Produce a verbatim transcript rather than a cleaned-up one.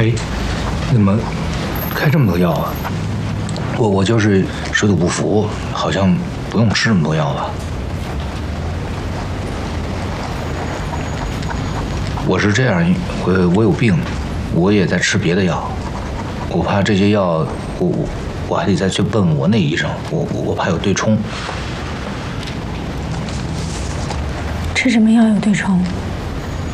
哎，怎么开这么多药啊？我我就是水土不服，好像不用吃这么多药吧？我是这样，我我有病，我也在吃别的药，我怕这些药，我我我还得再去问我那医生，我我我怕有对冲。 吃什么药有对冲？